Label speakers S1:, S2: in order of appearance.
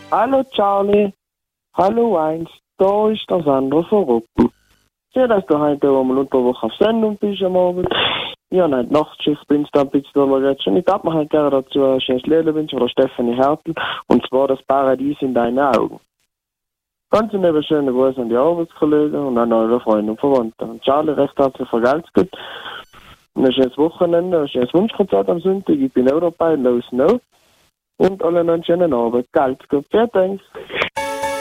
S1: Hallo Charlie, hallo Eins, da ist der Sandro von Ruppen. Schön, dass du heute einmal unter der Woche auf Sendung bist am Abend. Ich habe nicht Nachtschicht, bin da ein bisschen drüber geredet. Ich darf mir halt gerne dazu ein schönes Lied wünschen von Stefanie Hertel, und zwar das Paradies in deinen Augen. Ganz einen schönen Gruß an die Arbeitskollegen und an eure Freunde und Verwandten. Charlie, recht herzlich vergelt's gut. Ein schönes Wochenende, ein schönes Wunschkonzert am Sonntag. Ich bin auch dabei, los no. Und allen einen schönen Abend. Geht's gut. Vielen Dank.